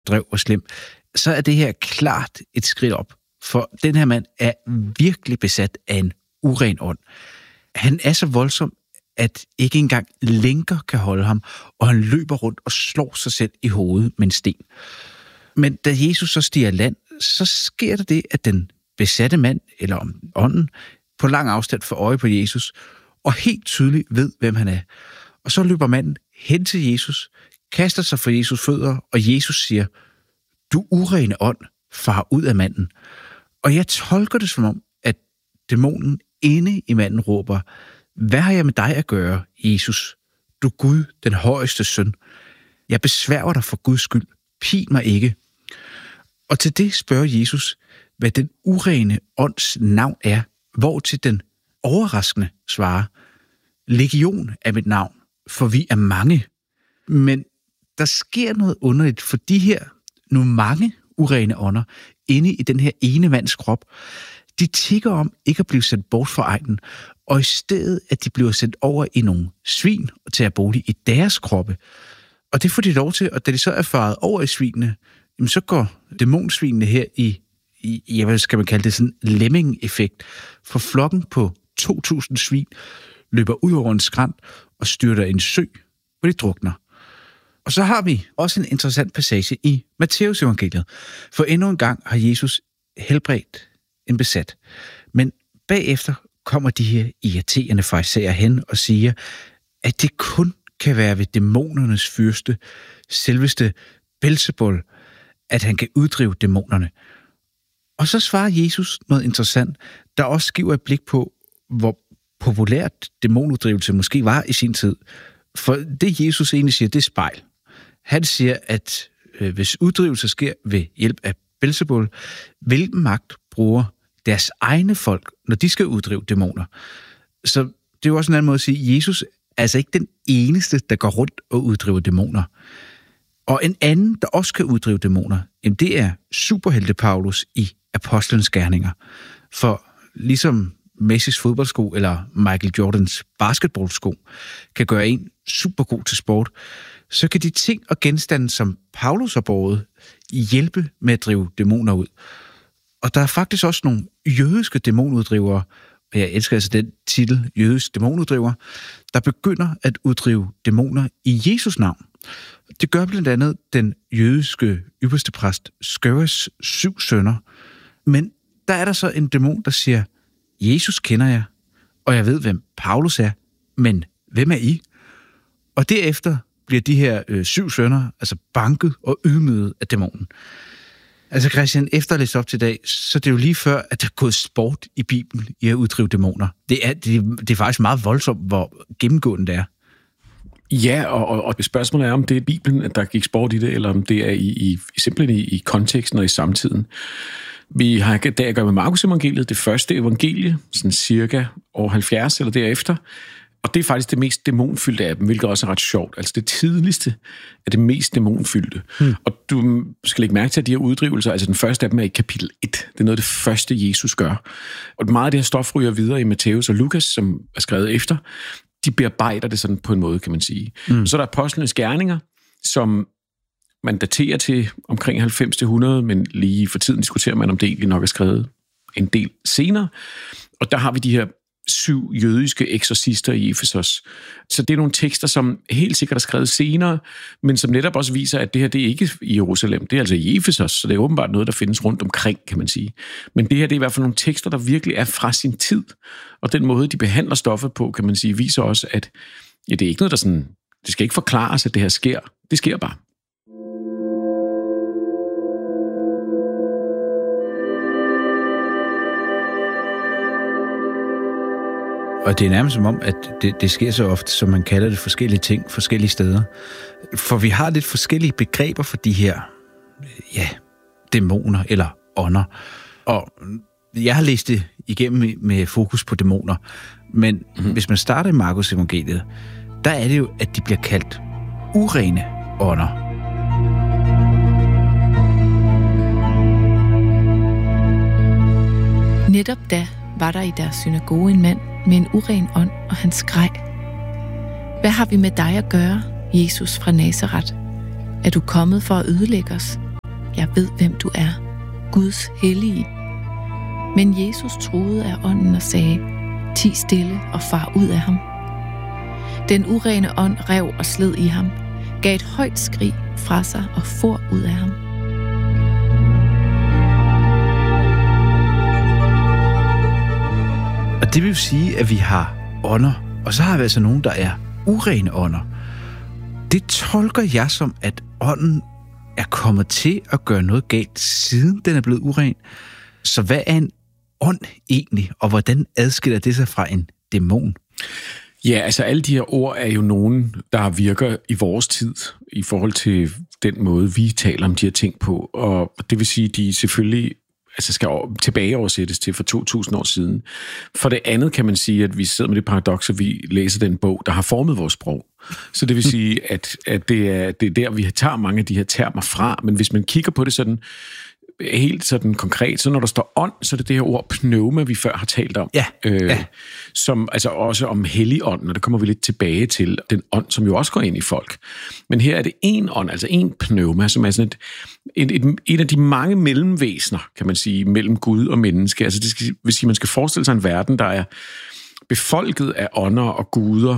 drev var slem, så er det her klart et skridt op. For den her mand er virkelig besat af en uren ånd. Han er så voldsom, at ikke engang lænker kan holde ham, og han løber rundt og slår sig selv i hovedet med en sten. Men da Jesus så stiger land, så sker der det, at den besatte mand, eller ånden, på lang afstand får øje på Jesus, og helt tydeligt ved, hvem han er. Og så løber manden hen til Jesus, kaster sig for Jesus' fødder, og Jesus siger, du urene ånd, far ud af manden. Og jeg tolker det som om, at dæmonen inde i manden råber, hvad har jeg med dig at gøre, Jesus? Du Gud, den højeste søn. Jeg besværger dig for Guds skyld. Pin mig ikke. Og til det spørger Jesus, hvad den urene ånds navn er, hvor til den overraskende svarer, legion er mit navn, for vi er mange. Men der sker noget underligt, for de her nu mange urene ånder inde i den her ene mands krop, de tigger om ikke at blive sendt bort fra egnen, og i stedet, at de bliver sendt over i nogle svin og tager bolig i deres kroppe. Og det får de lov til, og da de så er faret over i svinene, så går dæmonsvinene her i hvad skal man kalde det, sådan en lemming-effekt. For flokken på 2.000 svin løber ud over en skrænt og styrter en sø, hvor de drukner. Og så har vi også en interessant passage i Matteus evangeliet, for endnu en gang har Jesus helbredt en besat. Men bagefter kommer de her irriterende farisæer hen og siger, at det kun kan være ved dæmonernes fyrste, selveste Belzebul, at han kan uddrive dæmonerne. Og så svarer Jesus noget interessant, der også giver et blik på, hvor populært dæmonuddrivelse måske var i sin tid. For det Jesus egentlig siger, det er spejl. Han siger, at hvis uddrivelse sker ved hjælp af Belzebul, hvilken magt bruger deres egne folk, når de skal uddrive dæmoner? Så det er jo også en anden måde at sige, at Jesus er altså ikke den eneste, der går rundt og uddriver dæmoner. Og en anden, der også kan uddrive dæmoner, det er superhelte Paulus i Apostlenes Gerninger. For ligesom Messis fodboldsko eller Michael Jordans basketballsko kan gøre en super god til sport, så kan de ting og genstande, som Paulus har båret, hjælpe med at drive dæmoner ud. Og der er faktisk også nogle jødiske dæmonuddrivere, og jeg elsker altså den titel, jødisk dæmonuddriver, der begynder at uddrive dæmoner i Jesus navn. Det gør blandt andet den jødiske ypperstepræst Skøres 7 sønner. Men der er der så en dæmon, der siger, Jesus kender jeg, og jeg ved, hvem Paulus er, men hvem er I? Og derefter bliver de her 7 sønner altså banket og ydmyget af dæmonen. Altså Christian, efter at læse op til i dag, så det er jo lige før, at der er gået sport i Bibelen i at uddrive dæmoner. Det er faktisk meget voldsomt, hvor gennemgående det er. Ja, og spørgsmålet er, om det er Bibelen, der gik sport i det, eller om det er simpelthen i konteksten og i samtiden. Vi har i dag at gøre med Markus evangeliet, det første evangelie, sådan cirka år 70 eller derefter. Og det er faktisk det mest dæmonfyldte af dem, hvilket også er ret sjovt. Altså det tidligste er det mest dæmonfyldte. Og du skal lægge mærke til, at de her uddrivelser, altså den første af dem er i kapitel 1. Det er noget af det første, Jesus gør. Og meget af det her stof ryger videre i Matteus og Lukas, som er skrevet efter. De bearbejder det sådan på en måde, kan man sige. Så er der apostlenes gerninger, som man daterer til omkring 90-100, men lige for tiden diskuterer man, om det egentlig nok er skrevet en del senere. Og der har vi de her 7 jødiske eksorcister i Efesos. Så det er nogle tekster, som helt sikkert er skrevet senere, men som netop også viser, at det her, det er ikke i Jerusalem, det er altså i Efesos, så det er åbenbart noget, der findes rundt omkring, kan man sige. Men det her, det er i hvert fald nogle tekster, der virkelig er fra sin tid, og den måde, de behandler stoffet på, kan man sige, viser også, at ja, det er ikke noget, der sådan, det skal ikke forklares, at det her sker. Det sker bare. Og det er nærmest som om, at det sker så ofte, som man kalder det, forskellige ting, forskellige steder. For vi har lidt forskellige begreber for de her, dæmoner eller ånder. Og jeg har læst det igennem med fokus på dæmoner. Men hvis man starter i Markus evangeliet, der er det jo, at de bliver kaldt urene ånder. Netop da var der i deres synagoge en mand med en uren ånd, og han skreg: Hvad har vi med dig at gøre, Jesus fra Nazaret? Er du kommet for at ødelægge os? jeg ved, hvem du er, Guds hellige. Men Jesus truede af ånden og sagde, ti stille og far ud af ham. Den urene ånd rev og sled i ham, gav et højt skrig fra sig og for ud af ham. Og det vil sige, at vi har ånder, og så har vi altså nogen, der er urene ånder. Det tolker jeg som, at ånden er kommet til at gøre noget galt, siden den er blevet uren. Så hvad er en ånd egentlig, og hvordan adskiller det sig fra en dæmon? Ja, altså alle de her ord er jo nogen, der virker i vores tid, i forhold til den måde, vi taler om de her ting på. Og det vil sige, at de selvfølgelig skal tilbageoversættes til for 2000 år siden. For det andet kan man sige, at vi sidder med det paradoks, at vi læser den bog, der har formet vores sprog. Så det vil sige, at det er der, vi tager mange af de her termer fra. Men hvis man kigger på det sådan helt sådan konkret, så når der står ånd, så er det her ord pneuma, vi før har talt om. Ja. Som altså også om helligånden, og det kommer vi lidt tilbage til, den ånd, som jo også går ind i folk. Men her er det en ånd, altså en pneuma, som er sådan en af de mange mellemvæsener, kan man sige, mellem Gud og menneske. Altså det vil sige, man skal forestille sig en verden, der er befolket af ånder og guder,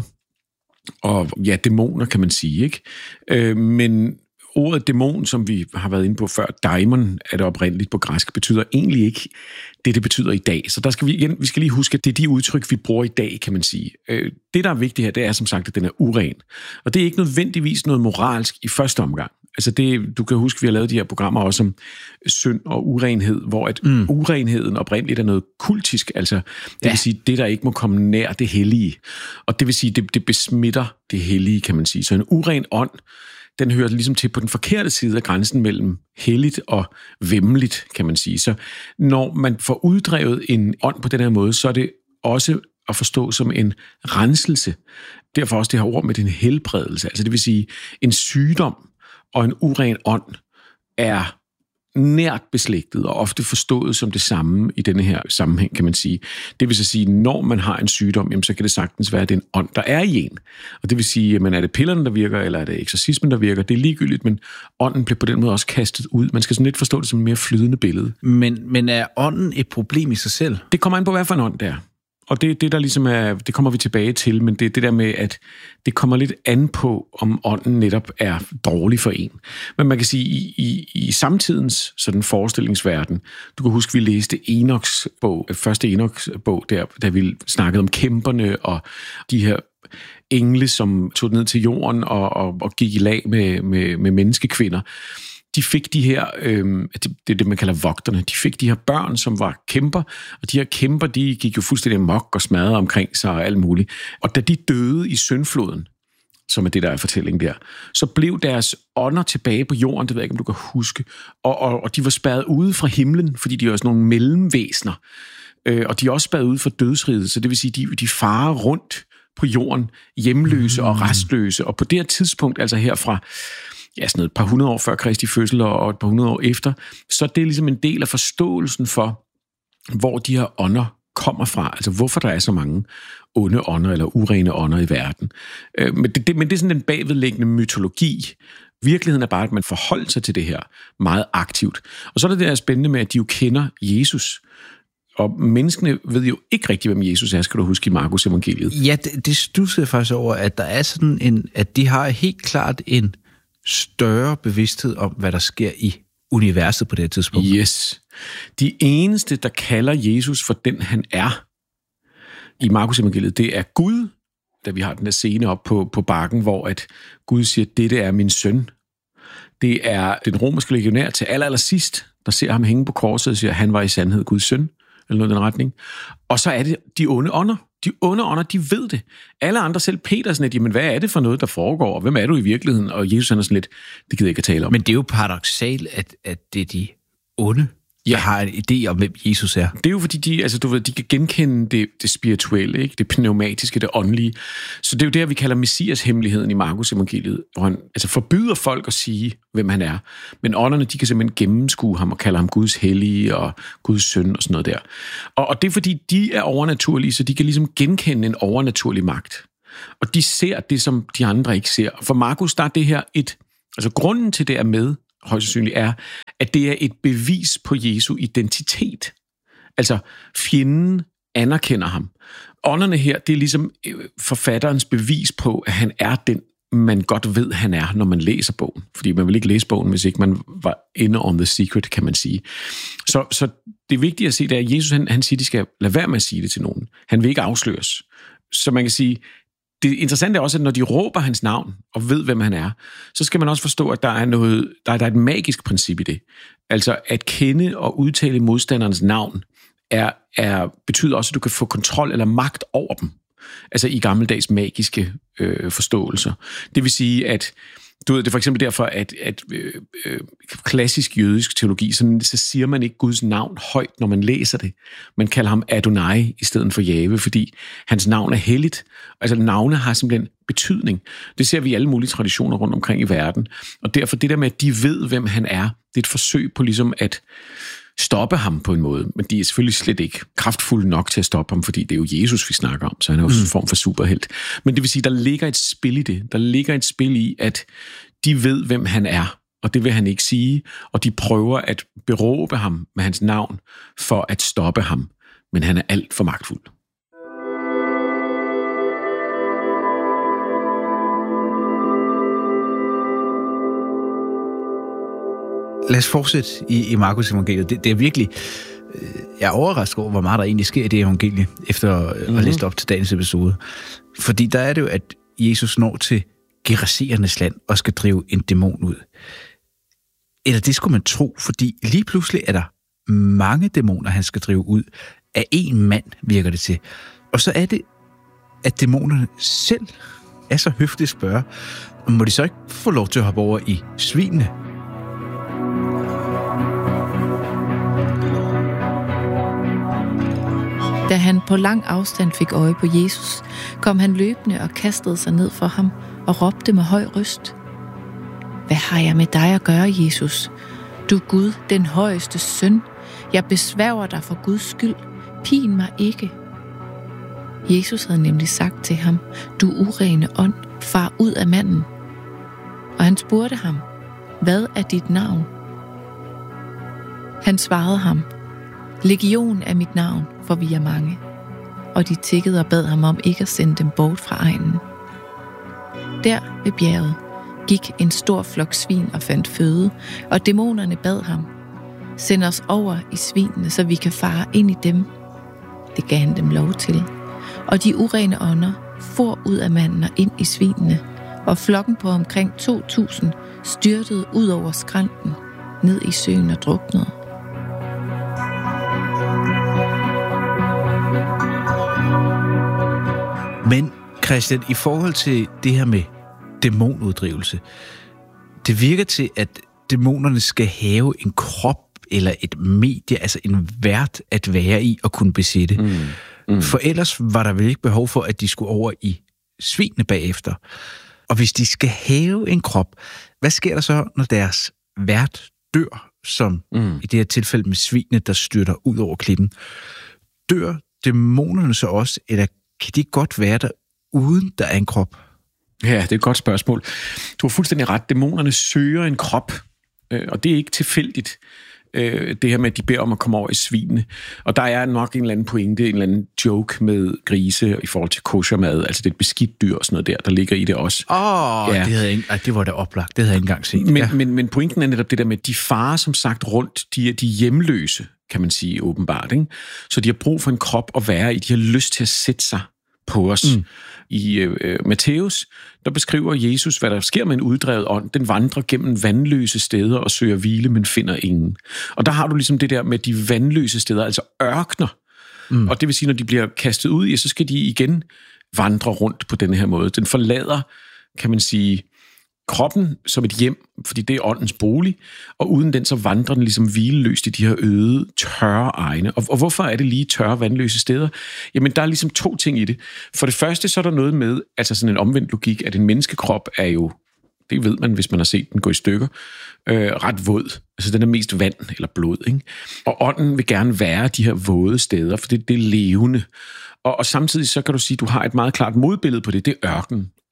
og ja, dæmoner, kan man sige, ikke? Men ordet dæmon, som vi har været inde på før, daimon er det oprindeligt på græsk, betyder egentlig ikke det betyder i dag. Så der skal vi skal lige huske, at det er de udtryk, vi bruger i dag, kan man sige. Det, der er vigtigt her, det er som sagt, at den er uren. Og det er ikke nødvendigvis noget moralsk i første omgang. Altså du kan huske, vi har lavet de her programmer også om synd og urenhed, hvor at urenheden oprindeligt er noget kultisk, altså det vil sige, det der ikke må komme nær det hellige. Og det vil sige, det besmitter det hellige, kan man sige. Så en uren ånd, den hører ligesom til på den forkerte side af grænsen mellem helligt og væmmeligt, kan man sige. Så når man får uddrevet en ånd på den her måde, så er det også at forstå som en renselse. Derfor også det her ord med den helbredelse. Altså det vil sige, en sygdom og en uren ånd er nært beslægtet og ofte forstået som det samme i denne her sammenhæng, kan man sige. Det vil så sige, når man har en sygdom, jamen, så kan det sagtens være, at det er en ånd, der er i en. Og det vil sige, jamen, er det pillerne, der virker, eller er det eksorcismen, der virker? Det er ligegyldigt, men ånden bliver på den måde også kastet ud. Man skal sådan lidt forstå det som et mere flydende billede. Men er ånden et problem i sig selv? Det kommer an på, hvad for en ånd det er. Og det der ligesom er, det kommer vi tilbage til, men det er det der med, at det kommer lidt an på, om ånden netop er dårlig for en. Men man kan sige, i samtidens sådan forestillingsverden, du kan huske, vi læste Enoks bog, første Enoks bog, der vi snakkede om kæmperne og de her engle, som tog ned til jorden og gik i lag med menneskekvinder. De fik de her, det er det, man kalder vogterne, de fik de her børn, som var kæmper, og de her kæmper, de gik jo fuldstændig amok og smadrede omkring sig og alt muligt. Og da de døde i syndfloden, som er det, der er fortælling der, så blev deres ånder tilbage på jorden, det ved jeg ikke, om du kan huske, og de var spærret ude fra himlen, fordi de er også nogle mellemvæsener, og de er også spærret ude fra dødsriget, så det vil sige, de farer rundt på jorden, hjemløse og restløse, og på det her tidspunkt, altså herfra, sådan et par hundrede år før Kristi fødsel og et par hundrede år efter, så det er ligesom en del af forståelsen for, hvor de her ånder kommer fra, altså hvorfor der er så mange onde ånder eller urene ånder i verden. Men det er sådan en bagvedliggende mytologi. Virkeligheden er bare, at man forholder sig til det her meget aktivt. Og så er det der spændende med, at de jo kender Jesus. Og menneskene ved jo ikke rigtigt, hvem Jesus er, skal du huske i Markus evangeliet. Ja, det studsede jeg faktisk over, at der er sådan at de har helt klart en større bevidsthed om, hvad der sker i universet på det tidspunkt. Yes. De eneste, der kalder Jesus for den, han er, i Markus evangeliet, det er Gud, da vi har den der scene op på bakken, hvor at Gud siger, dette er min søn. Det er den romerske legionær til allersidst, der ser ham hænge på korset og siger, han var i sandhed Guds søn, eller noget i den retning. Og så er det de onde ånder. De onde ånder, de ved det. Alle andre, selv Peter, sådan lidt, jamen hvad er det for noget, der foregår, og hvem er du i virkeligheden? Og Jesus er sådan lidt, det gider jeg ikke at tale om. Men det er jo paradoksalt, at det er de onde, der har en idé om, hvem Jesus er. Det er jo fordi, de kan genkende det spirituelle, ikke? Det pneumatiske, det åndelige. Så det er jo det, vi kalder Messias-hemmeligheden i Markus evangeliet, hvor han forbyder folk at sige, hvem han er. Men ånderne, de kan simpelthen gennemskue ham og kalde ham Guds hellige og Guds søn og sådan noget der. Og det er fordi, de er overnaturlige, så de kan ligesom genkende en overnaturlig magt. Og de ser det, som de andre ikke ser. For Markus, der er det her grunden til det er med, højst sandsynligt, er, at det er et bevis på Jesu identitet. Altså, fjenden anerkender ham. Ånderne her, det er ligesom forfatterens bevis på, at han er den, man godt ved, han er, når man læser bogen. Fordi man vil ikke læse bogen, hvis ikke man var inde on the secret, kan man sige. Så det er vigtigt at se, at Jesus han siger, at de skal lade være med at sige det til nogen. Han vil ikke afsløres. Så man kan sige, det interessante er også, at når de råber hans navn og ved, hvem han er, så skal man også forstå, at der er et magisk princip i det. Altså at kende og udtale modstanderens navn betyder også, at du kan få kontrol eller magt over dem. Altså i gammeldags magiske forståelser. Det vil sige, at du ved, det er for eksempel derfor, at klassisk jødisk teologi, så siger man ikke Guds navn højt, når man læser det. Man kalder ham Adonai i stedet for Jahve, fordi hans navn er helligt. Altså navne har simpelthen betydning. Det ser vi i alle mulige traditioner rundt omkring i verden. Og derfor det der med, at de ved, hvem han er, det er et forsøg på ligesom at stoppe ham på en måde, men de er selvfølgelig slet ikke kraftfulde nok til at stoppe ham, fordi det er jo Jesus, vi snakker om, så han er jo en form for superhelt. Men det vil sige, der ligger et spil i det. Der ligger et spil i, at de ved, hvem han er, og det vil han ikke sige, og de prøver at beråbe ham med hans navn for at stoppe ham, men han er alt for magtfuld. Lad os fortsætte i Markus evangeliet. Det er virkelig... Jeg er overrasket over, hvor meget der egentlig sker i det evangelie, efter at have læst op til dagens episode. Fordi der er det jo, at Jesus når til Gerasenernes land og skal drive en dæmon ud. Eller det skulle man tro, fordi lige pludselig er der mange dæmoner, han skal drive ud. Af én mand virker det til. Og så er det, at dæmonerne selv er så høfligt spørger, må de så ikke få lov til at hoppe over i svinene? Da han på lang afstand fik øje på Jesus, kom han løbende og kastede sig ned for ham og råbte med høj røst: Hvad har jeg med dig at gøre, Jesus? Du Gud, den højeste søn. Jeg besværger dig for Guds skyld. Pin mig ikke. Jesus havde nemlig sagt til ham: Du urene ånd, far ud af manden. Og han spurgte ham: Hvad er dit navn? Han svarede ham: Legion er mit navn, for vi er mange. Og de tiggede og bad ham om ikke at sende dem bort fra egnen. Der ved bjerget gik en stor flok svin og fandt føde, og dæmonerne bad ham: Send os over i svinene, så vi kan fare ind i dem. Det gav han dem lov til. Og de urene ånder for ud af manden og ind i svinene, og flokken på omkring 2.000 styrtede ud over skrænten, ned i søen og druknede. Men Christian, i forhold til det her med dæmonuddrivelse, det virker til, at dæmonerne skal have en krop eller et medie, altså en vært at være i og kunne besætte. For ellers var der vel ikke behov for, at de skulle over i svinene bagefter. Og hvis de skal have en krop, hvad sker der så, når deres vært dør, som i det her tilfælde med svinene, der styrter ud over klippen? Dør dæmonerne så også, eller kan de godt være der, uden der er en krop? Ja, det er et godt spørgsmål. Du har fuldstændig ret. Dæmonerne søger en krop, og det er ikke tilfældigt, det her med, at de beder om at komme over i svinene. Og der er nok en eller anden pointe, en eller anden joke med grise i forhold til koshermad, altså det er et beskidt dyr og sådan noget der ligger i det også. Ja. Det var da oplagt, det havde jeg ikke engang set. Men pointen er netop det der med, at de farer som sagt rundt, de er hjemløse, kan man sige åbenbart, ikke? Så de har brug for en krop at være i, de har lyst til at sætte sig på os. I Matthæus, der beskriver Jesus, hvad der sker med en uddrevet ånd. Den vandrer gennem vandløse steder og søger hvile, men finder ingen. Og der har du ligesom det der med de vandløse steder, altså ørkner. Og det vil sige, når de bliver kastet ud i, så skal de igen vandre rundt på denne her måde. Den forlader, kan man sige, kroppen som et hjem, fordi det er åndens bolig, og uden den så vandrer den ligesom hvileløst i de her øde, tørre egne. Og hvorfor er det lige tørre, vandløse steder? Jamen, der er ligesom to ting i det. For det første, så er der noget med, altså sådan en omvendt logik, at en menneskekrop er jo, det ved man, hvis man har set den gå i stykker, ret våd. Altså den er mest vand eller blod, ikke? Og ånden vil gerne være de her våde steder, for det er levende. Og samtidig så kan du sige, at du har et meget klart modbillede på det, det er ørken.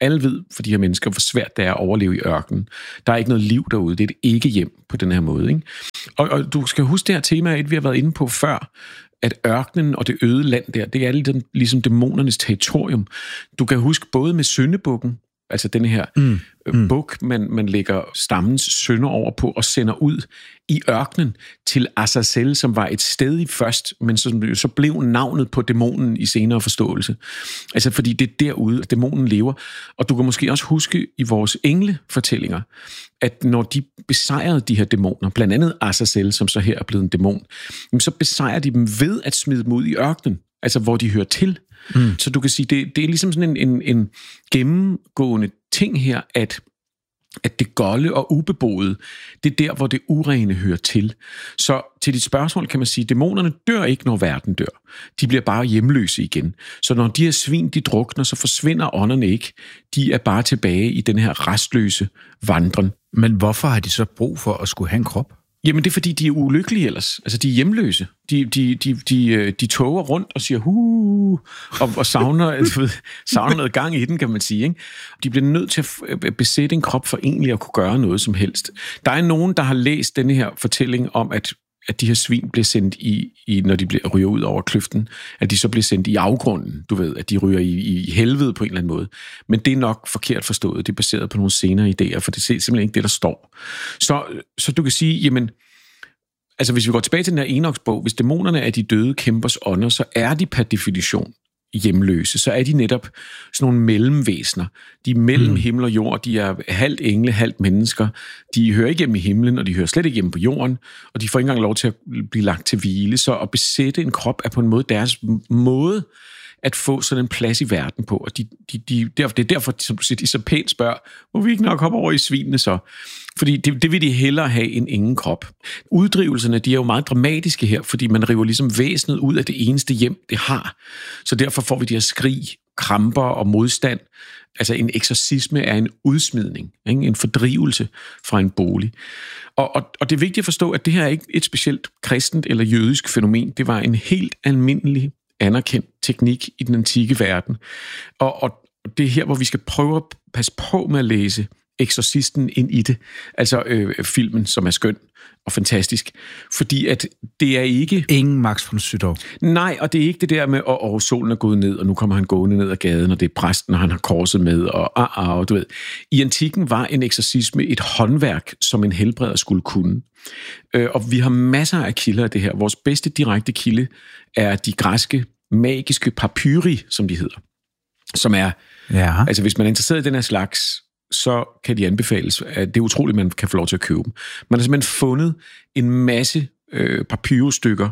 Alle ved for de her mennesker, hvor svært det er at overleve i ørkenen. Der er ikke noget liv derude. Det er et ikke hjem på den her måde. Ikke? Og du skal huske det her tema, vi har været inde på før, at ørkenen og det øde land der, det er ligesom dæmonernes territorium. Du kan huske både med syndebukken, altså den her buk, man lægger stammens synder over på og sender ud i ørkenen til Azazel, som var et sted i først, men så blev navnet på dæmonen i senere forståelse. Altså fordi det er derude, dæmonen lever. Og du kan måske også huske i vores englefortællinger, at når de besejrede de her dæmoner, blandt andet Azazel, som så her er blevet en dæmon, så besejrer de dem ved at smide dem ud i ørkenen, altså hvor de hører til. Så du kan sige, det er ligesom sådan en gennemgående ting her, at det golde og ubeboede, det er der, hvor det urene hører til. Så til dit spørgsmål kan man sige, at dæmonerne dør ikke, når verden dør. De bliver bare hjemløse igen. Så når de her svin, de drukner, så forsvinder ånderne ikke. De er bare tilbage i den her restløse vandren. Men hvorfor har de så brug for at skulle have en krop? Jamen, det er, fordi de er ulykkelige ellers. Altså, de er hjemløse. De toger rundt og siger og savner noget gang i den, kan man sige. Ikke? De bliver nødt til at besætte en krop for egentlig at kunne gøre noget som helst. Der er nogen, der har læst denne her fortælling om, at de her svin bliver sendt når de ryger ud over kløften, at de så bliver sendt i afgrunden, du ved, at de ryger i helvede på en eller anden måde. Men det er nok forkert forstået. Det er baseret på nogle senere idéer, for det er simpelthen ikke det, der står. Så du kan sige, jamen, altså hvis vi går tilbage til den her Enoks bog, hvis dæmonerne er de døde kæmpers ånder, så er de per definition hjemløse, så er de netop sådan nogle mellemvæsener. De er mellem himmel og jord, de er halvt engle, halvt mennesker. De hører ikke hjemme i himlen, og de hører slet ikke hjemme på jorden, og de får ikke engang lov til at blive lagt til hvile. Så at besætte en krop er på en måde deres måde at få sådan en plads i verden på. Og det er derfor, som du siger, de så pænt spørger, må vi ikke nok hoppe over i svinene så? Fordi det vil de hellere have end ingen krop. Uddrivelserne, de er jo meget dramatiske her, fordi man river ligesom væsenet ud af det eneste hjem, det har. Så derfor får vi de her skrig, kramper og modstand. Altså en eksorcisme er en udsmidning, ikke? En fordrivelse fra en bolig. Og det er vigtigt at forstå, at det her er ikke et specielt kristent eller jødisk fænomen. Det var en helt almindelig anerkendt teknik i den antikke verden. Og det er her, hvor vi skal prøve at passe på med at læse Eksorcisten ind i det, altså filmen, som er skøn og fantastisk, fordi at det er ikke... Ingen Max von Sydow. Nej, og det er ikke det der med, solen er gået ned, og nu kommer han gående ned ad gaden, og det er præsten, og han har korset med, og du ved. I antikken var en eksorcisme et håndværk, som en helbreder skulle kunne. Og vi har masser af kilder af det her. Vores bedste direkte kilde er de græske magiske papyri, som de hedder, som er... Ja. Altså, hvis man er interesseret i den her slags, så kan de anbefales. Det er utroligt, man kan få lov til at købe dem. Man har simpelthen fundet en masse papyrusstykker,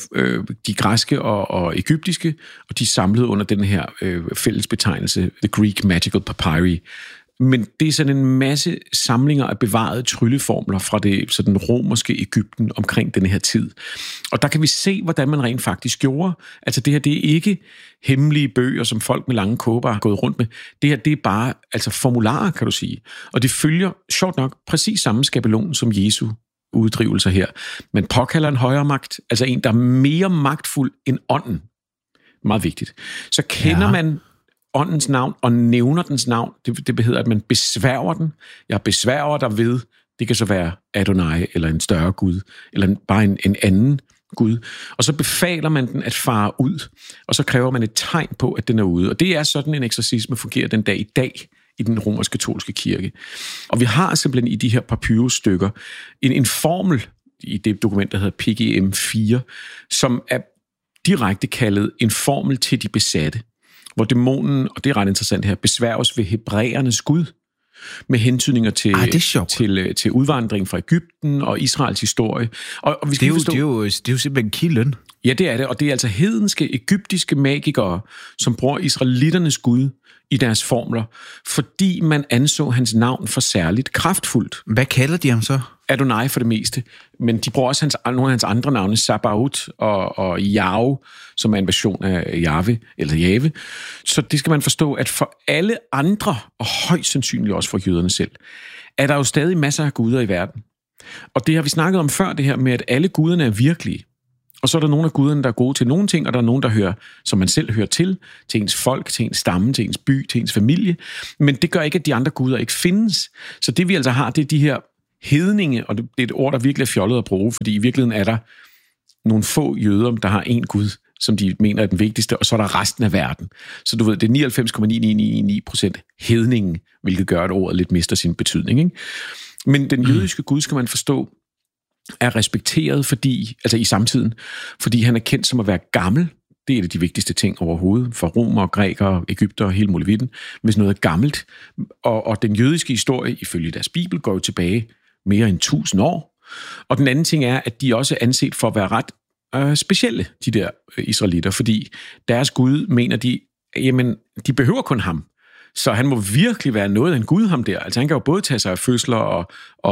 de græske og egyptiske, og de er samlet under den her fællesbetegnelse, The Greek Magical Papyri. Men det er sådan en masse samlinger af bevarede trylleformler fra det sådan romerske Egypten omkring den her tid. Og der kan vi se, hvordan man rent faktisk gjorde. Altså det her, det er ikke hemmelige bøger, som folk med lange kåber har gået rundt med. Det her, det er bare altså formularer, kan du sige. Og det følger, sjovt nok, præcis samme skabelon som Jesu uddrivelser her. Man påkalder en højere magt, altså en, der er mere magtfuld end ånden. Meget vigtigt. Så kender man åndens navn og nævner dens navn. Det betyder, at man besværger den. Jeg besværger dig ved, det kan så være Adonai, eller en større Gud, eller bare en anden Gud. Og så befaler man den at fare ud, og så kræver man et tegn på, at den er ude. Og det er sådan, en eksorcisme fungerer den dag i dag i den romersk-katolske kirke. Og vi har simpelthen i de her papyrusstykker en formel i det dokument, der hedder PGM4, som er direkte kaldet en formel til de besatte, hvor dæmonen, og det er ret interessant her, besværges ved hebræernes Gud, med hentydninger til udvandring fra Egypten og Israels historie. Og vi skal det er jo simpelthen kilden. Ja, det er det, og det er altså hedenske, egyptiske magikere, som bruger israelitternes Gud i deres formler, fordi man anså hans navn for særligt kraftfuldt. Hvad kalder de ham så? Adonai for det meste, men de bruger også nogle af hans andre navne, Sabaoth og Yahweh, som er en version af Jave. Så det skal man forstå, at for alle andre, og højst sandsynligt også for jøderne selv, er der jo stadig masser af guder i verden. Og det har vi snakket om før, det her med, at alle guderne er virkelige. Og så er der nogle af guderne, der er gode til nogle ting, og der er nogle, der hører, som man selv hører til ens folk, til ens stamme, til ens by, til ens familie. Men det gør ikke, at de andre guder ikke findes. Så det vi altså har, det er de her hedninge, og det er et ord, der virkelig er fjollet at bruge, fordi i virkeligheden er der nogle få jøder, der har én gud, som de mener er den vigtigste, og så er der resten af verden. Så du ved, det er 99,9999% hedningen, hvilket gør, at ordet lidt mister sin betydning. Ikke? Men den jødiske gud, skal man forstå, er respekteret fordi, altså i samtiden, fordi han er kendt som at være gammel. Det er et af de vigtigste ting overhovedet for romer, grækere, egypter og hele muligheden, hvis noget er gammelt. Og den jødiske historie, ifølge deres bibel, går jo tilbage mere end 1000 år. Og den anden ting er, at de også er anset for at være ret specielle, de der israelitter, fordi deres Gud mener de, jamen, de behøver kun ham. Så han må virkelig være noget af en Gud, ham der. Altså han kan jo både tage sig af fødsler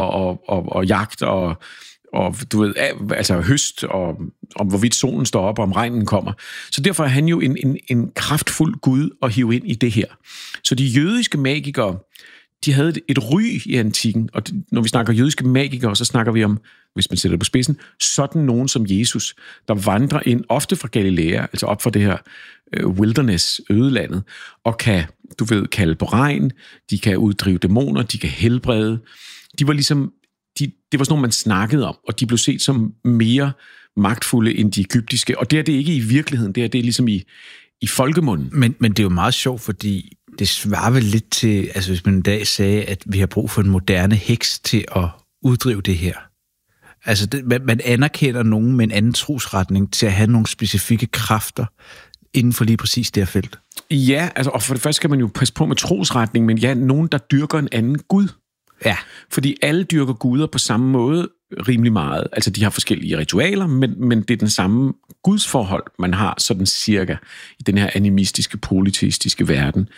og jagt og du ved, altså høst og hvorvidt solen står op og om regnen kommer. Så derfor er han jo en kraftfuld Gud at hive ind i det her. Så de jødiske magikere, de havde et ry i antikken, og når vi snakker jødiske magikere, så snakker vi om, hvis man sætter det på spidsen, sådan nogen som Jesus, der vandrer ind, ofte fra Galilea, altså op fra det her wilderness, ødelandet, og kan, du ved, kalde på regn, de kan uddrive dæmoner, de kan helbrede. De var ligesom, det var sådan noget, man snakkede om, og de blev set som mere magtfulde end de egyptiske, og det er det ikke i virkeligheden, det er ligesom i folkemunden. Men det er jo meget sjovt, fordi det svarer vel lidt til, altså hvis man en dag sagde, at vi har brug for en moderne heks til at uddrive det her. Altså man anerkender nogen med en anden trosretning til at have nogle specifikke kræfter inden for lige præcis det her felt. Ja, altså, og for det første skal man jo passe på med trosretning, men ja, nogen, der dyrker en anden gud. Ja. Fordi alle dyrker guder på samme måde rimelig meget. Altså, de har forskellige ritualer, men det er den samme gudsforhold, man har sådan cirka i den her animistiske, polyteistiske verden.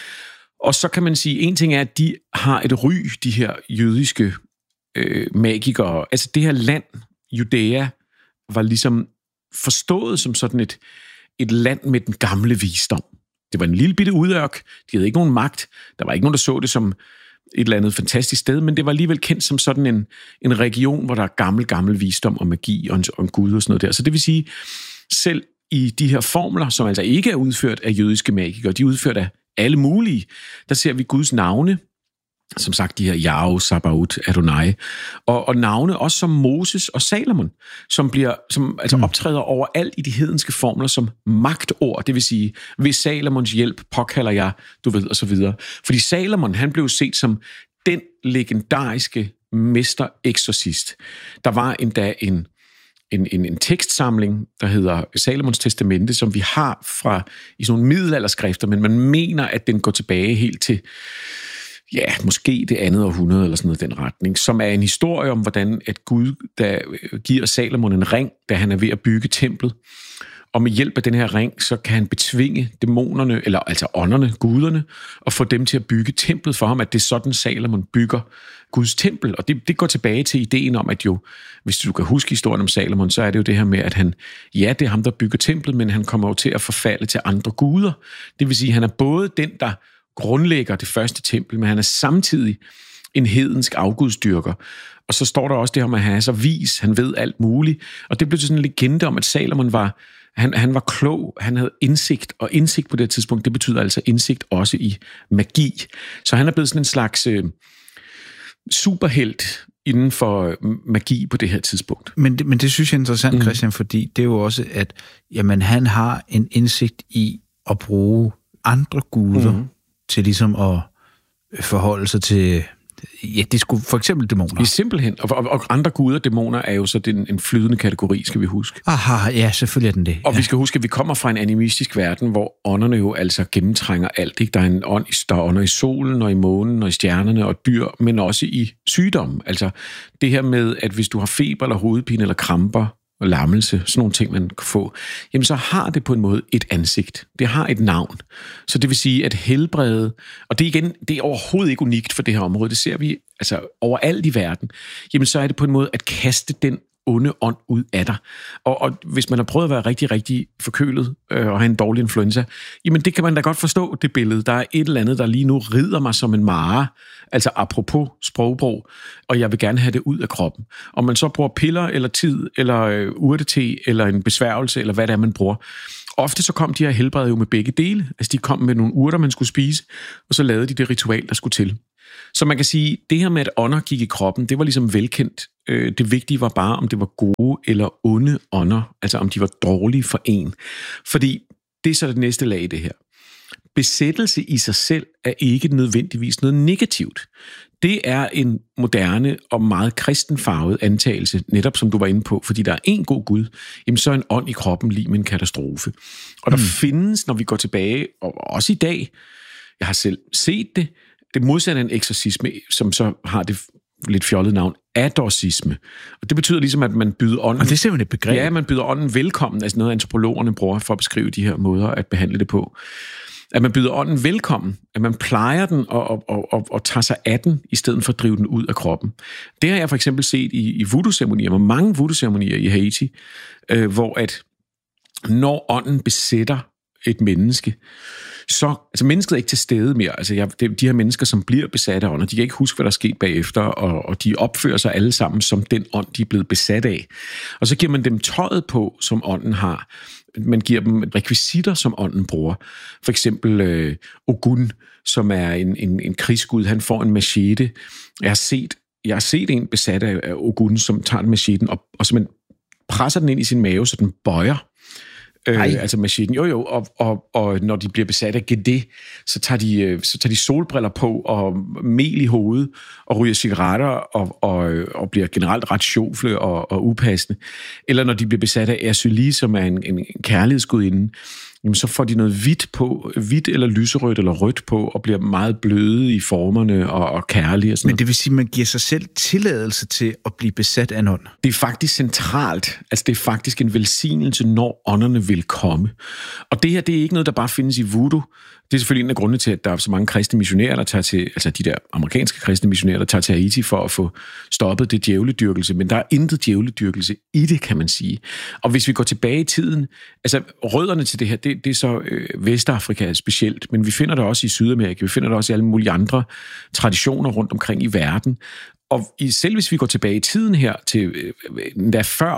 Og så kan man sige, en ting er, at de har et ry, de her jødiske magikere. Altså, det her land, Judæa, var ligesom forstået som sådan et land med den gamle visdom. Det var en lille bitte udørk, de havde ikke nogen magt, der var ikke nogen, der så det som et eller andet fantastisk sted, men det var alligevel kendt som sådan en region, hvor der er gammel visdom og magi og en gud og sådan noget der. Så det vil sige, selv i de her formler, som altså ikke er udført af jødiske magikere, de er udført af alle mulige, der ser vi Guds navne, som sagt de her Yahweh, Sabaoth, Adonai, og navne også som Moses og Salomon, som altså optræder overalt i de hedenske formler som magtord, det vil sige, ved Salomons hjælp påkalder jeg, du ved, og så videre. Fordi Salomon, han blev set som den legendariske mester-eksorcist. Der var endda en tekstsamling, der hedder Salomons Testamente, som vi har i sådan nogle middelalderskrifter, men man mener, at den går tilbage helt til måske det andet århundrede eller sådan noget den retning, som er en historie om, hvordan at Gud, der giver Salomon en ring, da han er ved at bygge templet, og med hjælp af den her ring, så kan han betvinge dæmonerne, eller altså ånderne, guderne, og få dem til at bygge templet for ham, at det er sådan, Salomon bygger Guds tempel. Og det går tilbage til ideen om, at jo, hvis du kan huske historien om Salomon, så er det jo det her med, at det er ham, der bygger templet, men han kommer jo til at forfalde til andre guder. Det vil sige, at han er både den, der grundlægger det første tempel, men han er samtidig en hedensk afgudsdyrker. Og så står der også det her med, at han er så vis, han ved alt muligt. Og det blev sådan en legende om, at Salomon han var klog, han havde indsigt, og indsigt på det tidspunkt, det betyder altså indsigt også i magi. Så han er blevet sådan en slags superhelt inden for magi på det her tidspunkt. Men det synes jeg er interessant, Christian, fordi det er jo også, at jamen, han har en indsigt i at bruge andre guder til ligesom at forholde sig til, det skulle for eksempel dæmoner. I simpelthen. Og andre guder, dæmoner, er jo så en flydende kategori, skal vi huske. Aha, ja, selvfølgelig er den det. Og vi skal huske, at vi kommer fra en animistisk verden, hvor ånderne jo altså gennemtrænger alt. Ikke? Der er ånder i solen, og i månen, og i stjernerne, og dyr, men også i sygdom. Altså det her med, at hvis du har feber, eller hovedpine, eller kramper, og lammelse, sådan nogle ting, man kan få, jamen så har det på en måde et ansigt. Det har et navn. Så det vil sige, at helbrede, og det er overhovedet ikke unikt for det her område, det ser vi altså overalt i verden, jamen så er det på en måde at kaste den onde ånd ud af dig. Og hvis man har prøvet at være rigtig, rigtig forkølet og have en dårlig influenza, jamen det kan man da godt forstå, det billede. Der er et eller andet, der lige nu rider mig som en mare, altså apropos sprogbrug, og jeg vil gerne have det ud af kroppen. Om man så bruger piller, eller tid, eller urtete, eller en besværgelse, eller hvad det er, man bruger. Ofte så kom de her helbred jo med begge dele. Altså de kom med nogle urter, man skulle spise, og så lavede de det ritual, der skulle til. Så man kan sige, det her med, at ånder gik i kroppen, det var ligesom velkendt. Det vigtige var bare, om det var gode eller onde ånder, altså om de var dårlige for en. Fordi det er så det næste lag i det her. Besættelse i sig selv er ikke nødvendigvis noget negativt. Det er en moderne og meget kristenfarvet antagelse, netop som du var inde på, fordi der er en god Gud, jamen så er en ånd i kroppen lige med en katastrofe. Og der findes, når vi går tilbage, og også i dag, jeg har selv set det modsatte af en eksorcisme, som så har det lidt fjollet navn, adorcisme. Og det betyder ligesom, at man byder ånden... Og det er simpelthen et begreb. Ja, man byder ånden velkommen, altså noget antropologerne bruger for at beskrive de her måder at behandle det på. At man byder ånden velkommen, at man plejer den og tager sig af den, i stedet for at drive den ud af kroppen. Det har jeg for eksempel set i voodoo-ceremonier, og mange voodoo-ceremonier i Haiti, hvor at når ånden besætter et menneske, så, altså mennesket er ikke til stede mere. Altså de her mennesker, som bliver besat af ånder, de kan ikke huske, hvad der er sket bagefter, og de opfører sig alle sammen som den ånd, de er blevet besat af. Og så giver man dem tøjet på, som ånden har. Man giver dem rekvisitter, som ånden bruger. For eksempel Ogun, som er en krigsgud, han får en machete. Jeg har set en besat af Ogun, som tager den macheten og så man presser den ind i sin mave, så den bøjer. Altså macheten. Og når de bliver besat af Gede, så tager de solbriller på og mel i hovedet og ryger cigaretter og bliver generelt ret sjofle og upassende. Eller når de bliver besat af Ersyli, som er en kærlighedsgudinde, jamen så får de noget hvidt eller lyserødt eller rødt på, og bliver meget bløde i formerne og kærlige og sådan noget. Men det vil sige, at man giver sig selv tilladelse til at blive besat af en ånd? Det er faktisk centralt. Altså det er faktisk en velsignelse, når ånderne vil komme. Og det her, det er ikke noget, der bare findes i voodoo. Det er selvfølgelig en af grundene til, at der er så mange kristne missionærer, der tager til, altså de der amerikanske kristne missionærer, der tager til Haiti for at få stoppet det djævledyrkelse. Men der er intet djævledyrkelse i det, kan man sige. Og hvis vi går tilbage i tiden, altså rødderne til det her, det er så Vestafrika specielt, men vi finder det også i Sydamerika, vi finder det også i alle mulige andre traditioner rundt omkring i verden. Og selv hvis vi går tilbage i tiden her, til endda før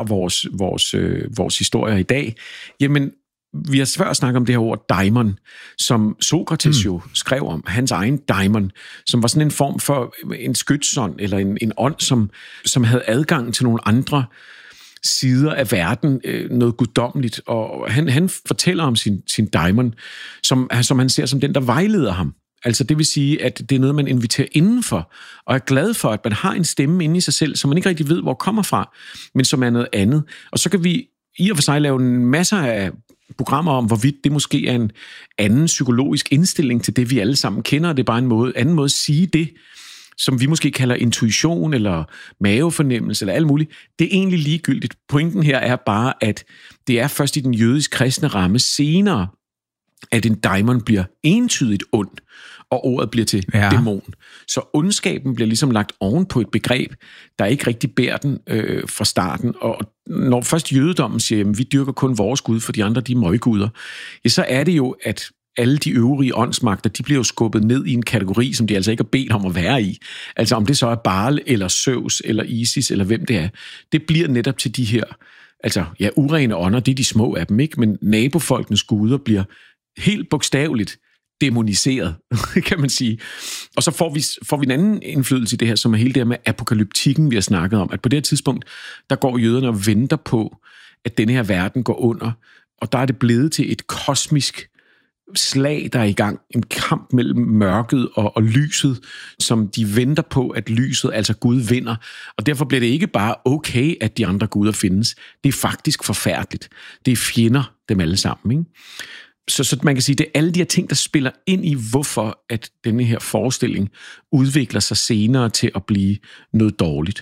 vores historier i dag, jamen vi har før snakket om det her ord daimon, som Sokrates jo skrev om, hans egen daimon, som var sådan en form for en skytsånd, eller en ånd, som havde adgang til nogle andre sider af verden, noget guddommeligt. Og han fortæller om sin daimon, som han ser som den, der vejleder ham. Altså det vil sige, at det er noget, man inviterer indenfor, og er glad for, at man har en stemme inde i sig selv, som man ikke rigtig ved, hvor kommer fra, men som er noget andet. Og så kan vi i og for sig lave masser af programmer om, hvorvidt det måske er en anden psykologisk indstilling til det, vi alle sammen kender. Det er bare en anden måde at sige det, som vi måske kalder intuition eller mavefornemmelse eller alt muligt. Det er egentlig ligegyldigt. Pointen her er bare, at det er først i den jødisk-kristne ramme senere, at en daimon bliver entydigt ond, og ordet bliver til dæmon. Så ondskaben bliver ligesom lagt oven på et begreb, der ikke rigtig bærer den fra starten. Og når først jødedommen siger, at vi dyrker kun vores Gud, for de andre, de er møgguder, ja, så er det jo, at alle de øvrige åndsmagter, de bliver jo skubbet ned i en kategori, som de altså ikke har bedt om at være i. Altså om det så er Baal, eller Zeus, eller Isis, eller hvem det er. Det bliver netop til de her, altså ja, urene ånder, det er de små af dem, ikke? Men nabofolkenes guder bliver helt bogstaveligt dæmoniseret, kan man sige. Og så får vi en anden indflydelse i det her, som er hele det her med apokalyptikken, vi har snakket om. At på det her tidspunkt, der går jøderne og venter på, at denne her verden går under. Og der er det blevet til et kosmisk slag, der er i gang. En kamp mellem mørket og lyset, som de venter på, at lyset, altså Gud, vinder. Og derfor bliver det ikke bare okay, at de andre guder findes. Det er faktisk forfærdeligt. Det er fjender dem alle sammen, ikke? Så man kan sige, det er alle de her ting, der spiller ind i, hvorfor at denne her forestilling udvikler sig senere til at blive noget dårligt.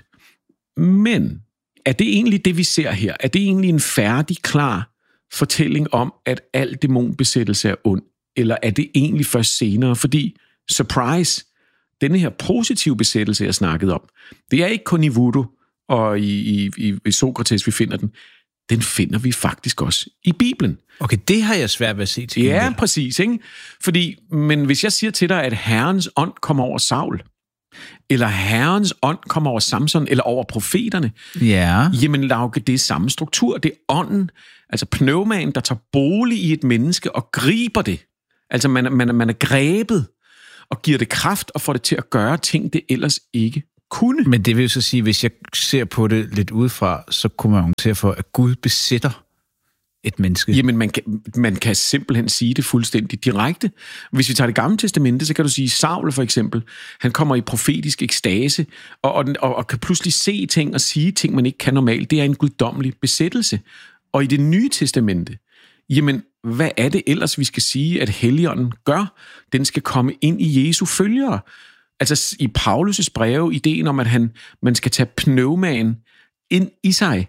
Men er det egentlig det, vi ser her? Er det egentlig en færdig, klar fortælling om, at al dæmonbesættelse er ond? Eller er det egentlig først senere? Fordi, surprise, denne her positive besættelse, jeg snakkede om, det er ikke kun i voodoo og i Sokrates, vi finder den finder vi faktisk også i Bibelen. Okay, det har jeg svært ved at se til. Ja, præcis, ikke? Men hvis jeg siger til dig, at Herrens ånd kommer over Saul, eller Herrens ånd kommer over Samson, eller over profeterne, jamen Lauke, det er samme struktur. Det er ånden, altså pneumaen, der tager bolig i et menneske og griber det. Altså man er grebet og giver det kraft og får det til at gøre ting, det ellers ikke kunne. Men det vil jo så sige, hvis jeg ser på det lidt udefra, så kunne man jo til for, at Gud besætter et menneske. Jamen, man kan simpelthen sige det fuldstændig direkte. Hvis vi tager Det Gamle Testamente, så kan du sige, Saul for eksempel, han kommer i profetisk ekstase, og kan pludselig se ting og sige ting, man ikke kan normalt. Det er en guddommelig besættelse. Og i Det Nye Testamente, jamen, hvad er det ellers, vi skal sige, at Helligånden gør? Den skal komme ind i Jesu følgere. Altså i Paulus' breve, ideen om, at man skal tage pneumaen ind i sig,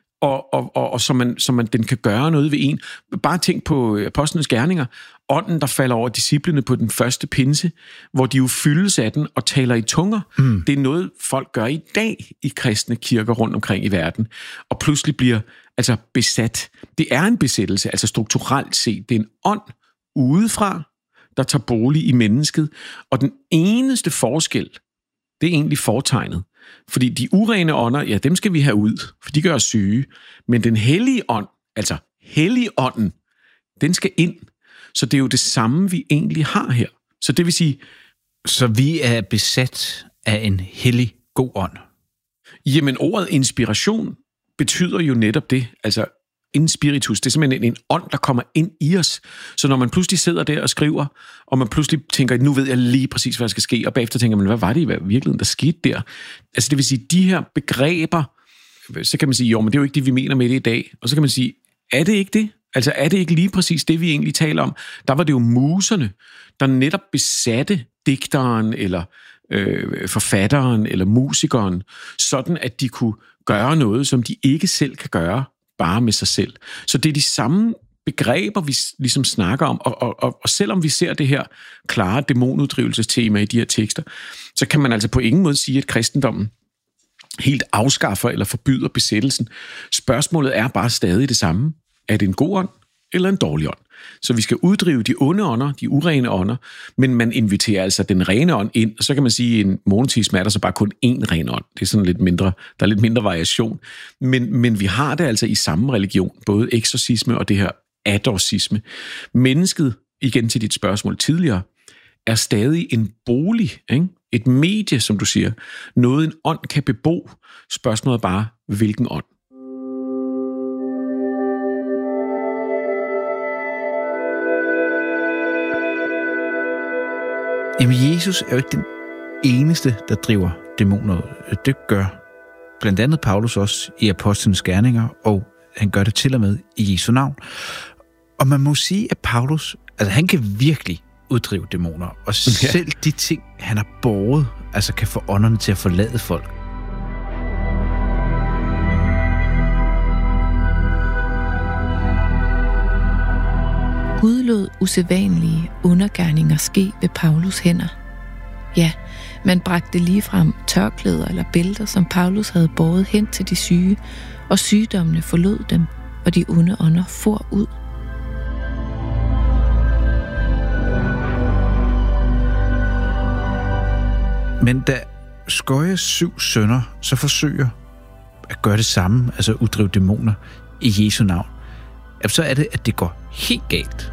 og så man den kan gøre noget ved en. Bare tænk på apostlenes gerninger. Ånden, der falder over disciplene på den første pinse, hvor de jo fyldes af den og taler i tunger. Det er noget, folk gør i dag i kristne kirker rundt omkring i verden. Og pludselig bliver altså besat. Det er en besættelse, altså strukturelt set. Det er en ånd udefra, der tager bolig i mennesket. Og den eneste forskel, det er egentlig fortegnet. Fordi de urene ånder, ja, dem skal vi have ud, for de gør os syge. Men den hellige ånd, altså helligånden, den skal ind. Så det er jo det samme, vi egentlig har her. Så det vil sige... Så vi er besat af en hellig god ånd? Jamen, ordet inspiration betyder jo netop det. Altså, en spiritus, det er simpelthen en ånd, der kommer ind i os. Så når man pludselig sidder der og skriver, og man pludselig tænker, nu ved jeg lige præcis, hvad der skal ske, og bagefter tænker man, hvad var det i virkeligheden, der skete der? Altså det vil sige, de her begreber, så kan man sige, jo, men det er jo ikke det, vi mener med det i dag. Og så kan man sige, er det ikke det? Altså er det ikke lige præcis det, vi egentlig taler om? Der var det jo muserne, der netop besatte digteren, eller forfatteren, eller musikeren, sådan at de kunne gøre noget, som de ikke selv kan gøre, bare med sig selv. Så det er de samme begreber, vi ligesom snakker om, og selvom vi ser det her klare dæmonuddrivelsestema i de her tekster, så kan man altså på ingen måde sige, at kristendommen helt afskaffer eller forbyder besættelsen. Spørgsmålet er bare stadig det samme. Er det en god ånd eller en dårlig ånd? Så vi skal uddrive de onde ånder, de urene ånder, men man inviterer altså den rene ånd ind, og så kan man sige, at i en monoteisme er der så bare kun én ren ånd. Det er sådan lidt mindre, der er lidt mindre variation. Men vi har det altså i samme religion, både eksorcisme og det her adorcisme. Mennesket, igen til dit spørgsmål tidligere, er stadig en bolig, ikke? Et medie, som du siger. Noget en ånd kan bebo. Spørgsmålet er bare, hvilken ånd? Jamen, Jesus er jo ikke den eneste, der driver dæmoner. Det gør blandt andet Paulus også i apostlenes gerninger, og han gør det til og med i Jesu navn. Og man må sige, at Paulus, altså han kan virkelig uddrive dæmoner, og selv de ting, han har båret, altså kan få ånderne til at forlade folk. Gud lod usædvanlige undergerninger ske ved Paulus hænder. Ja, man bragte ligefrem tørklæder eller bælter, som Paulus havde båret hen til de syge, og sygdommene forlod dem, og de onde ånder for ud. Men da Skøjes 7 sønner så forsøger at gøre det samme, altså uddrive dæmoner i Jesu navn, så er det, at det går helt galt.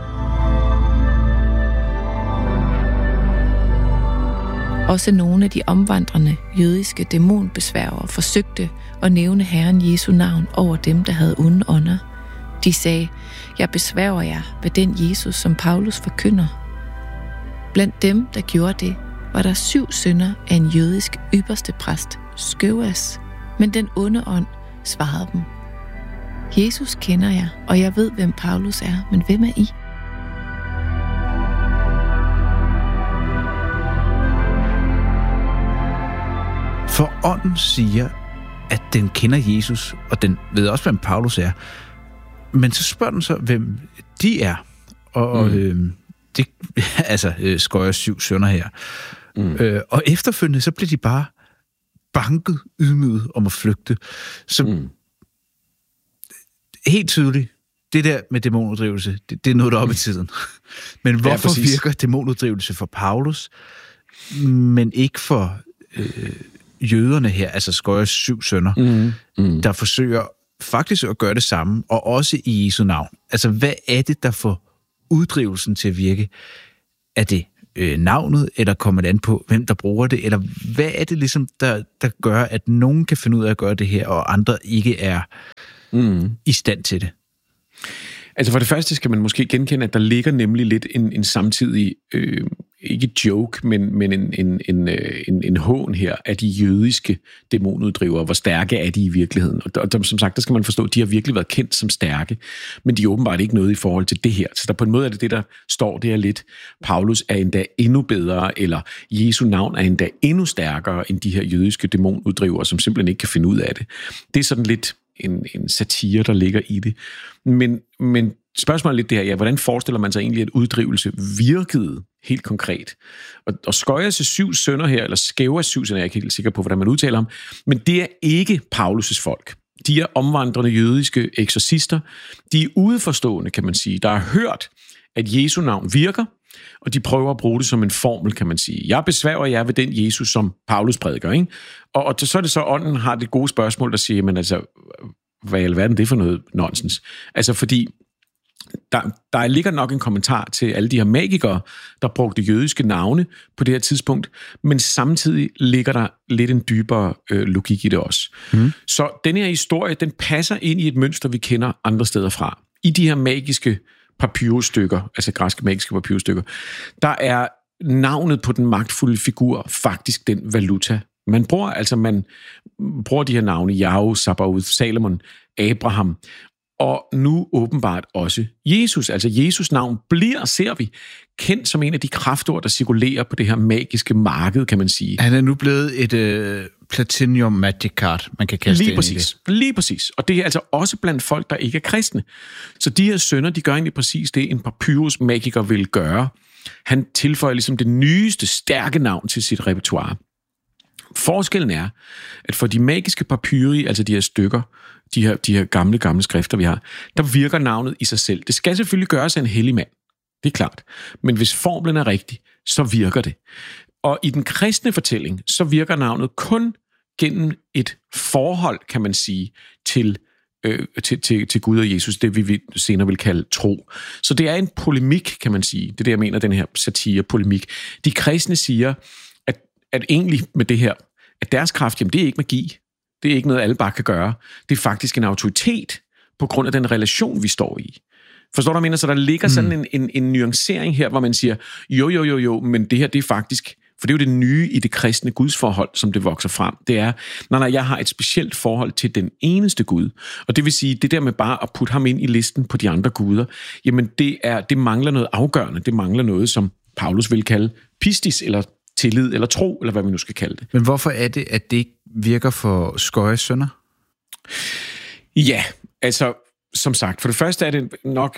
Også nogle af de omvandrende jødiske dæmonbesværgere forsøgte at nævne Herren Jesu navn over dem, der havde onde ånder. De sagde, jeg besværger jer ved den Jesus, som Paulus forkynder. Blandt dem, der gjorde det, var der 7 sønner af en jødisk ypperste præst, Skøves, men den onde ånd svarede dem, Jesus kender jer, og jeg ved, hvem Paulus er, men hvem er I? For ånden siger, at den kender Jesus, og den ved også, hvem Paulus er. Men så spørger den så, hvem de er. Og det altså Skøjes 7 sønner her. Og efterfølgende, så bliver de bare banket, ydmyget om at flygte. Så helt tydeligt, det der med dæmonuddrivelse, det er noget, der er op i tiden. Men hvorfor virker dæmonuddrivelse for Paulus, men ikke for jøderne her, altså Skøyers 7 sønner, der forsøger faktisk at gøre det samme, og også i Jesu navn. Altså, hvad er det, der får uddrivelsen til at virke? Er det navnet, eller kommer det an på, hvem der bruger det? Eller hvad er det ligesom, der gør, at nogen kan finde ud af at gøre det her, og andre ikke er i stand til det? Altså for det første skal man måske genkende, at der ligger nemlig lidt en samtidig, ikke joke, men en hån her af de jødiske dæmonuddrivere. Hvor stærke er de i virkeligheden? Og som sagt, der skal man forstå, at de har virkelig været kendt som stærke, men de er åbenbart ikke noget i forhold til det her. Så der på en måde er det, der står, det er lidt, Paulus er endda endnu bedre, eller Jesu navn er endda endnu stærkere end de her jødiske dæmonuddrivere, som simpelthen ikke kan finde ud af det. Det er sådan lidt en satire, der ligger i det. Men spørgsmålet er lidt det her, ja, hvordan forestiller man sig egentlig, at uddrivelse virkede helt konkret? Og Skøyers 7 sønner her, eller Skævers 7 sønner, jeg er ikke helt sikker på, hvordan man udtaler ham, men det er ikke Paulus' folk. De er omvandrende jødiske eksorcister. De er udeforstående, kan man sige, der har hørt, at Jesu navn virker, og de prøver at bruge det som en formel, kan man sige. Jeg besværger jer ved den Jesus, som Paulus prædiker, ikke? Og så er det så, ånden har det gode spørgsmål, der siger, men altså, hvad i alverden det for noget nonsens? Altså, fordi der ligger nok en kommentar til alle de her magikere, der brugte jødiske navne på det her tidspunkt, men samtidig ligger der lidt en dybere logik i det også. Så den her historie, den passer ind i et mønster, vi kender andre steder fra. I de her magiske papyrusstykker, altså græske magiske papyrusstykker, der er navnet på den magtfulde figur faktisk den valuta. Man bruger de her navne, Jahve, Sabaoth, Salomon, Abraham, og nu åbenbart også Jesus. Altså Jesus navn bliver, ser vi, kendt som en af de kraftord, der cirkulerer på det her magiske marked, kan man sige. Han er nu blevet et Platinum Magic Card, man kan kaste Lige præcis. Og det er altså også blandt folk, der ikke er kristne. Så de her sønner, de gør egentlig præcis det, en papyrus-magiker vil gøre. Han tilføjer ligesom det nyeste, stærke navn til sit repertoire. Forskellen er, at for de magiske papyri, altså de her stykker, de her gamle skrifter, vi har, der virker navnet i sig selv. Det skal selvfølgelig gøres af en hellig mand. Det er klart. Men hvis formlen er rigtig, så virker det. Og i den kristne fortælling, så virker navnet kun gennem et forhold, kan man sige, til Gud og Jesus, det vi senere vil kalde tro. Så det er en polemik, kan man sige. Det er det, jeg mener, den her satire-polemik. De kristne siger, at egentlig med det her, at deres kraft, jamen det er ikke magi. Det er ikke noget, alle bare kan gøre. Det er faktisk en autoritet på grund af den relation, vi står i. Forstår du, hvad jeg mener? Så der ligger sådan en nuancering her, hvor man siger, jo, men det her, det er faktisk, for det er jo det nye i det kristne gudsforhold, som det vokser frem. Det er, nej, jeg har et specielt forhold til den eneste Gud. Og det vil sige, det der med bare at putte ham ind i listen på de andre guder, jamen det mangler noget afgørende. Det mangler noget, som Paulus vil kalde pistis, eller tillid, eller tro, eller hvad vi nu skal kalde det. Men hvorfor er det, at det ikke virker for Skøyers sønner? Ja, altså, som sagt, for det første er det nok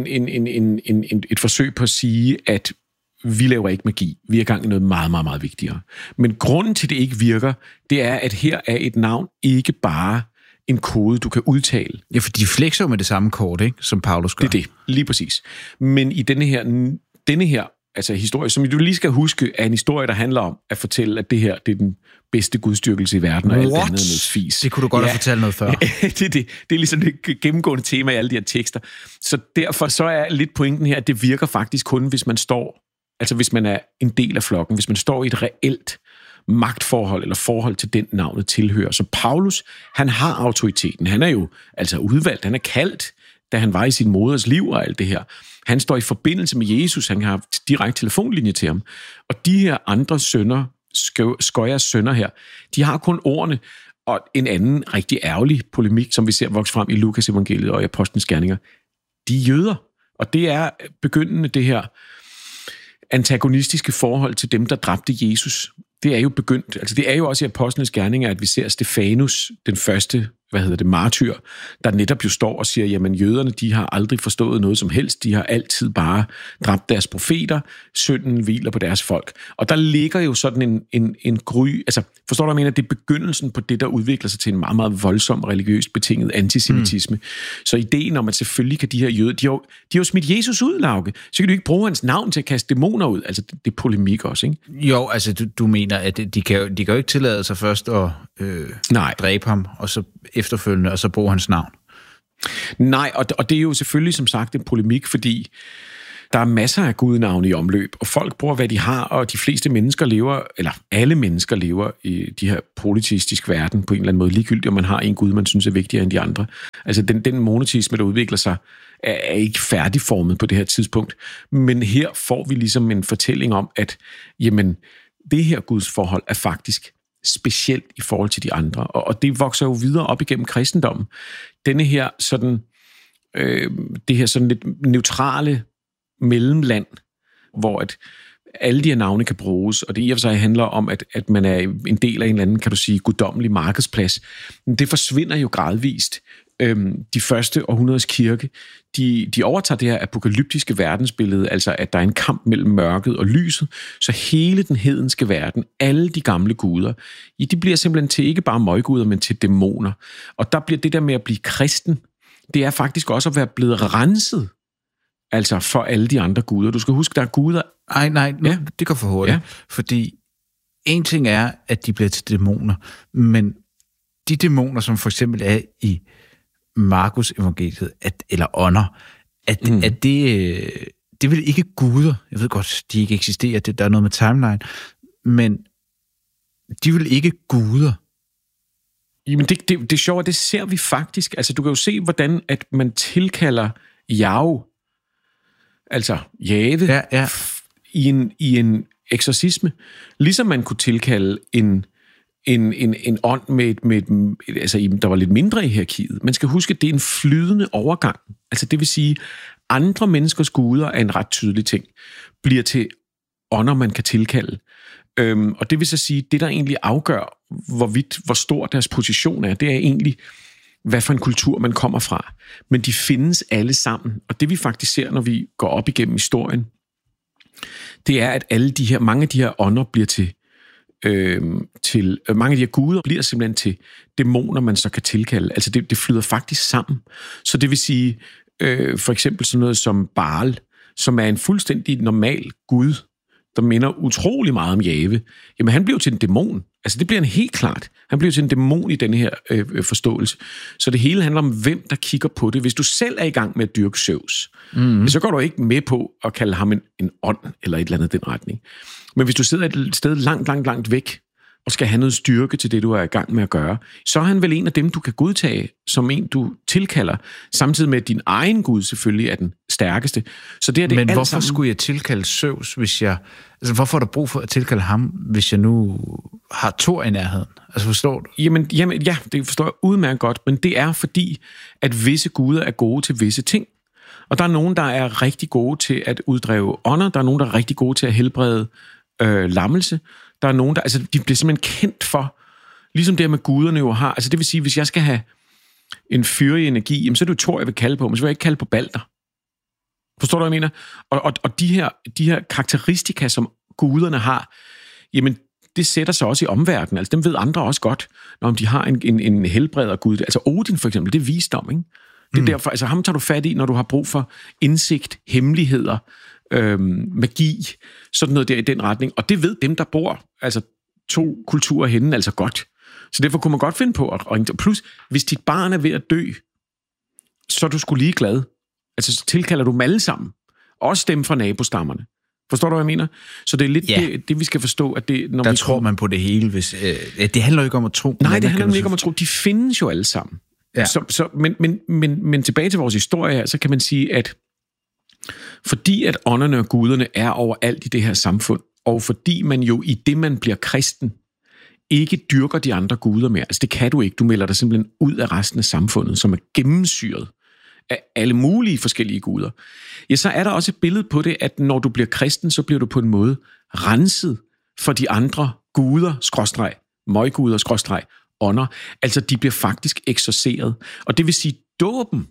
et forsøg på at sige, at vi laver ikke magi. Vi er i gang i noget meget, meget, meget vigtigere. Men grunden til, det ikke virker, det er, at her er et navn ikke bare en kode, du kan udtale. Ja, for de flekser med det samme kort, ikke? Som Paulus gør. Det er det, lige præcis. Men i denne her altså historie, som du lige skal huske, er en historie, der handler om at fortælle, at det her, det er den bedste gudstyrkelse i verden, og alt andet noget fis. Det kunne du godt have fortalt noget før. Det er ligesom det gennemgående tema i alle de her tekster. Så derfor så er lidt pointen her, at det virker faktisk kun, hvis man står, altså hvis man er en del af flokken, hvis man står i et reelt magtforhold, eller forhold til den navnet tilhører. Så Paulus, han har autoriteten. Han er jo altså udvalgt, han er kaldt, da han var i sin moders liv og alt det her. Han står i forbindelse med Jesus, han har direkte telefonlinje til ham. Og de her andre sønner, Skøyers sønner her, de har kun ordene, og en anden rigtig ærgerlig polemik, som vi ser vokse frem i Lukas evangeliet og i Apostlenes gerninger. De er jøder, og det er begyndende det her antagonistiske forhold til dem, der dræbte Jesus. Det er jo begyndt, altså det er jo også i Apostlenes gerninger, at vi ser Stefanus, den første martyr, der netop jo står og siger, jamen jøderne, de har aldrig forstået noget som helst, de har altid bare dræbt deres profeter, synden hviler på deres folk. Og der ligger jo sådan en gry, altså forstår du, hvad jeg mener, det er begyndelsen på det, der udvikler sig til en meget, meget voldsom religiøst betinget antisemitisme. Så ideen om, at selvfølgelig kan de her jøder, de har jo smidt Jesus ud, Lauke, så kan du ikke bruge hans navn til at kaste dæmoner ud, altså det er polemik også, ikke? Jo, altså du mener, at de kan jo ikke tillade sig først at dræbe ham, og så efterfølgende, og så bruge hans navn. Nej, og det er jo selvfølgelig som sagt en polemik, fordi der er masser af gudnavne i omløb, og folk bruger, hvad de har, og de fleste mennesker lever, eller alle mennesker lever i de her polyteistisk verden på en eller anden måde, ligegyldigt om man har en gud, man synes er vigtigere end de andre. Altså den monoteisme, der udvikler sig, er ikke færdigformet på det her tidspunkt, men her får vi ligesom en fortælling om, at jamen, det her gudsforhold er faktisk specielt i forhold til de andre, og det vokser jo videre op igennem kristendommen. Denne her sådan, det her sådan lidt neutrale mellemland, hvor at alle de her navne kan bruges, og det i og for sig handler om, at man er en del af en eller anden, kan du sige, guddommelig markedsplads. Men det forsvinder jo gradvist. De første århundredes kirke, de overtager det her apokalyptiske verdensbillede, altså at der er en kamp mellem mørket og lyset, så hele den hedenske verden, alle de gamle guder, de bliver simpelthen til ikke bare møgguder, men til dæmoner. Og der bliver det der med at blive kristen, det er faktisk også at være blevet renset, altså for alle de andre guder. Du skal huske, der er guder... Nej, det går for hurtigt. Ja. Fordi en ting er, at de bliver til dæmoner, men de dæmoner, som for eksempel er i Markus evangeliet, eller ånder, at det er vel ikke guder. Jeg ved godt, de ikke eksisterer, der er noget med timeline, men de er vel ikke guder. Jamen det er sjovt, det ser vi faktisk. Altså du kan jo se, hvordan at man tilkalder Jahve, altså Jave, i en eksorcisme, ligesom man kunne tilkalde en ånd med altså der var lidt mindre i hierarkiet. Man skal huske, at det er en flydende overgang. Altså det vil sige, andre menneskers guder er en ret tydelig ting, bliver til ånder, man kan tilkalde. Og det vil så sige, det der egentlig afgør, hvor stor deres position er, det er egentlig, hvad for en kultur man kommer fra. Men de findes alle sammen. Og det vi faktisk ser, når vi går op igennem historien, det er, at mange af de her ånder bliver til mange af de her guder bliver simpelthen til dæmoner, man så kan tilkalde. Altså det flyder faktisk sammen. Så det vil sige, for eksempel sådan noget som Baal, som er en fuldstændig normal gud, der minder utrolig meget om Jave. Jamen han bliver til en dæmon. Altså det bliver han helt klart. Han bliver til en dæmon i denne her forståelse. Så det hele handler om, hvem der kigger på det. Hvis du selv er i gang med at dyrke Zeus, så går du ikke med på at kalde ham en ånd, eller et eller andet den retning. Men hvis du sidder et sted langt væk, og skal have noget styrke til det, du er i gang med at gøre, så er han vel en af dem, du kan godtage, som en, du tilkalder, samtidig med, at din egen gud selvfølgelig er den stærkeste. Så det er det. Men hvorfor skulle jeg tilkalde Zeus, hvis jeg... Altså, hvorfor er der brug for at tilkalde ham, hvis jeg nu har Thor i nærheden? Altså, forstår du? Jamen, ja, det forstår jeg udmærket godt, men det er fordi, at visse guder er gode til visse ting. Og der er nogen, der er rigtig gode til at uddrive ånder, der er nogen, der er rigtig gode til at helbrede lammelse. Der er nogen, der... Altså, de bliver simpelthen kendt for, ligesom det her med guderne jo har. Altså, det vil sige, hvis jeg skal have en fyrig energi, jamen, så er det jo Thor, jeg vil kalde på, men så vil jeg ikke kalde på Balder. Forstår du, hvad jeg mener? Og de her karakteristika, som guderne har, jamen, det sætter sig også i omverdenen. Altså, dem ved andre også godt, når de har en helbreder gud. Altså, Odin for eksempel, det er visdom, ikke? Det er derfor, altså, ham tager du fat i, når du har brug for indsigt, hemmeligheder, magi, sådan noget der i den retning. Og det ved dem, der bor, altså 2 kulturer henne, altså godt. Så derfor kunne man godt finde på at ringe. Plus, hvis dit barn er ved at dø, så er du sgu lige glad. Altså, så tilkalder du dem alle sammen. Også dem fra nabostammerne. Forstår du, hvad jeg mener? Så det er lidt det, vi skal forstå, at det... Når der tror man på det hele, hvis... det handler jo ikke om at tro. Nej, det handler ikke om at tro. De findes jo alle sammen. Ja. Men tilbage til vores historie her, så kan man sige, at fordi at ånderne og guderne er overalt i det her samfund, og fordi man jo i det, man bliver kristen, ikke dyrker de andre guder mere. Altså det kan du ikke. Du melder dig simpelthen ud af resten af samfundet, som er gennemsyret af alle mulige forskellige guder. Ja, så er der også et billede på det, at når du bliver kristen, så bliver du på en måde renset for de andre guder, møgguder, ånder. Altså, de bliver faktisk eksorceret. Og det vil sige, dåben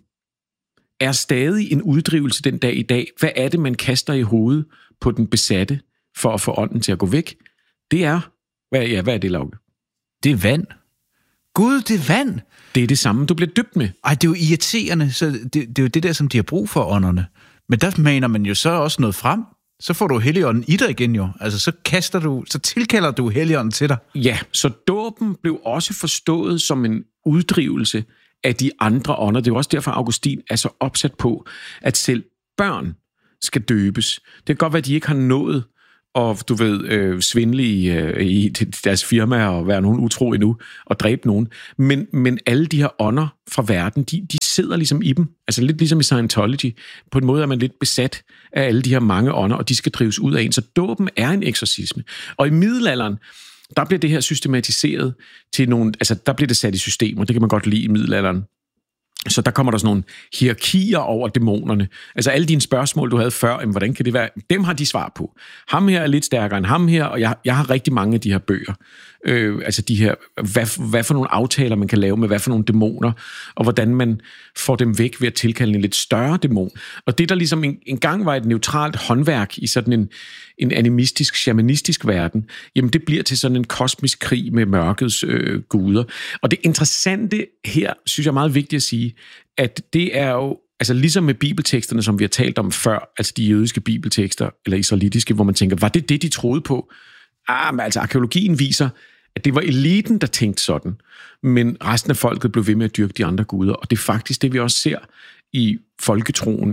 er stadig en uddrivelse den dag i dag. Hvad er det, man kaster i hovedet på den besatte for at få ånden til at gå væk? Det er... Hvad er det, Lauke? Det er vand. Gud, det er vand. Det er det samme, du bliver døbt med. Ej, det er jo irriterende, så det er jo det der, som de har brug for, ånderne. Men der maner man jo så også noget frem. Så får du Helligånden i dig igen jo. Altså, så tilkalder du Helligånden til dig. Ja, så dåben blev også forstået som en uddrivelse af de andre ånder. Det er også derfor, Augustin er så opsat på, at selv børn skal døbes. Det kan godt være, at de ikke har nået og du ved, svindle i deres firma og være nogen utro endnu og dræbe nogen. Men alle de her ånder fra verden, de sidder ligesom i dem. Altså lidt ligesom i Scientology. På en måde er man lidt besat af alle de her mange ånder, og de skal drives ud af en. Så dåben er en eksorcisme. Og i middelalderen, der bliver det her systematiseret til nogle... Altså, der bliver det sat i systemer. Det kan man godt lide i middelalderen. Så der kommer der sådan nogle hierarkier over dæmonerne. Altså alle dine spørgsmål, du havde før, hvordan kan det være? Dem har de svar på. Ham her er lidt stærkere end ham her, og jeg har rigtig mange af de her bøger. Altså de her, hvad for nogle aftaler man kan lave med hvad for nogle dæmoner, og hvordan man får dem væk ved at tilkalde en lidt større dæmon. Og det, der ligesom engang var et neutralt håndværk i sådan en animistisk, shamanistisk verden, jamen det bliver til sådan en kosmisk krig med mørkets guder. Og det interessante her, synes jeg er meget vigtigt at sige, at det er jo, altså ligesom med bibelteksterne, som vi har talt om før, altså de jødiske bibeltekster, eller israelitiske, hvor man tænker, var det det, de troede på? Men altså arkeologien viser, at det var eliten, der tænkte sådan, men resten af folket blev ved med at dyrke de andre guder, og det er faktisk det, vi også ser i folketroen,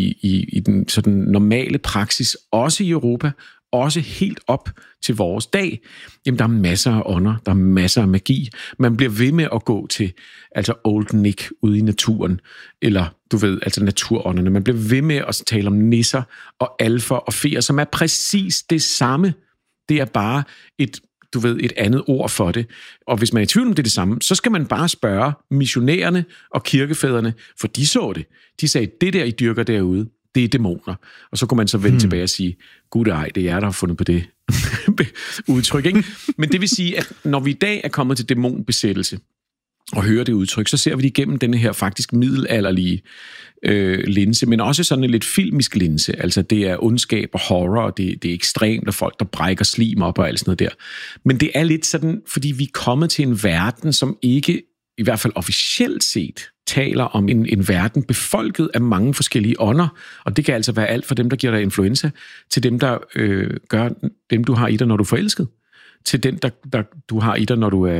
i den sådan normale praksis, også i Europa, også helt op til vores dag. Jamen, der er masser af ånder, der er masser af magi. Man bliver ved med at gå til altså Old Nick ude i naturen, eller du ved, altså naturånderne. Man bliver ved med at tale om nisser og alfer og feer, som er præcis det samme. Det er bare et andet ord for det. Og hvis man er i tvivl om det er det samme, så skal man bare spørge missionærerne og kirkefædrene, for de så det. De sagde, det der, I dyrker derude, det er dæmoner. Og så kunne man så vende tilbage og sige, gud ej, det er jer, der har fundet på det udtryk. Ikke? Men det vil sige, at når vi i dag er kommet til dæmonbesættelse, og hører det udtryk, så ser vi det igennem denne her faktisk middelalderlige linse, men også sådan en lidt filmisk linse. Altså det er ondskab og horror, og det er ekstremt, og folk, der brækker slim op og alt sådan noget der. Men det er lidt sådan, fordi vi er kommet til en verden, som ikke, i hvert fald officielt set, taler om en verden befolket af mange forskellige ånder, og det kan altså være alt fra dem, der giver dig influenza, til dem, der gør dem, du har i dig, når du er forelsket, til den, der du har i dig, når du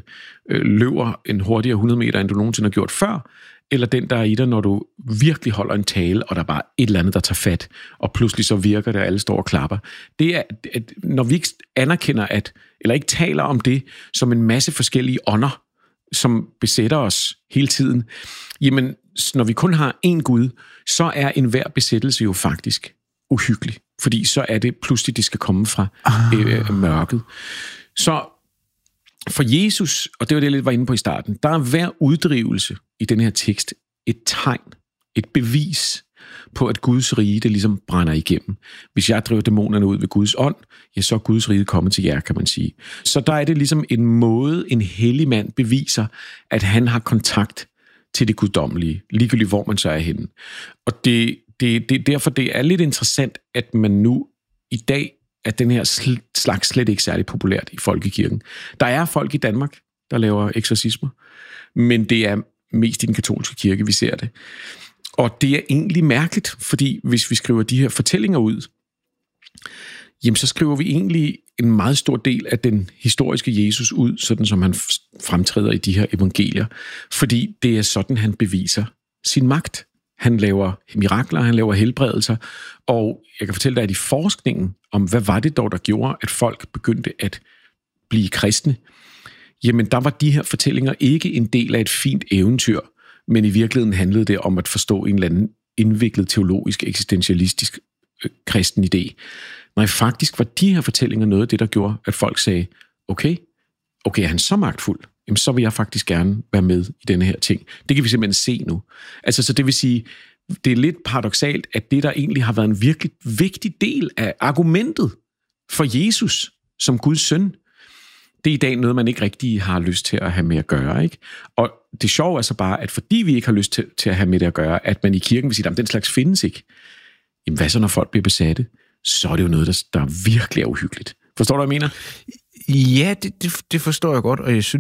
løber en hurtigere 100 meter, end du nogensinde har gjort før, eller den, der er i dig, når du virkelig holder en tale, og der er bare et eller andet, der tager fat, og pludselig så virker det, at alle står og klapper. Det er, at når vi ikke anerkender, eller ikke taler om det, som en masse forskellige ånder, som besætter os hele tiden, jamen, når vi kun har én Gud, så er enhver besættelse jo faktisk uhyggelig. Fordi så er det pludselig, det skal komme fra mørket. Så for Jesus, og det var det, jeg lidt var inde på i starten, der er hver uddrivelse i den her tekst et tegn, et bevis på, at Guds rige, det ligesom brænder igennem. Hvis jeg driver dæmonerne ud ved Guds ånd, ja, så er Guds rige kommet til jer, kan man sige. Så der er det ligesom en måde, en hellig mand beviser, at han har kontakt til det guddommelige, ligegyldigt hvor man så er henne. Og derfor det er lidt interessant, at man nu i dag, at den her slags slet ikke særlig populært i folkekirken. Der er folk i Danmark, der laver eksorcismer, men det er mest i den katolske kirke, vi ser det. Og det er egentlig mærkeligt, fordi hvis vi skriver de her fortællinger ud, jamen så skriver vi egentlig en meget stor del af den historiske Jesus ud, sådan som han fremtræder i de her evangelier, fordi det er sådan, han beviser sin magt. Han laver mirakler, han laver helbredelser, og jeg kan fortælle dig, at i forskningen om, hvad var det dog, der gjorde, at folk begyndte at blive kristne, jamen der var de her fortællinger ikke en del af et fint eventyr, men i virkeligheden handlede det om at forstå en eller anden indviklet teologisk, eksistentialistisk kristen idé. Nej, faktisk var de her fortællinger noget af det, der gjorde, at folk sagde, okay, er han så magtfuld? Jamen, så vil jeg faktisk gerne være med i denne her ting. Det kan vi simpelthen se nu. Altså, så det vil sige, det er lidt paradoksalt, at det, der egentlig har været en virkelig vigtig del af argumentet for Jesus som Guds søn, det er i dag noget, man ikke rigtig har lyst til at have med at gøre, ikke? Og det sjove er så bare, at fordi vi ikke har lyst til at have med det at gøre, at man i kirken vil sige, at den slags findes ikke. Jamen hvad så, når folk bliver besatte? Så er det jo noget, der virkelig er uhyggeligt. Forstår du, hvad jeg mener? Ja, det forstår jeg godt, og jeg